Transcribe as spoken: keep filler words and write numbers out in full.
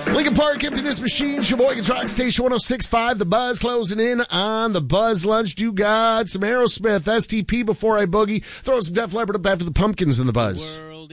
Lincoln Park, Emptiness Machine, Sheboygan's Rock Station one oh six point five. The Buzz closing in on the Buzz Lunch. Do got some Aerosmith, S T P before I boogie. Throw some Def Leppard up after the Pumpkins in the Buzz.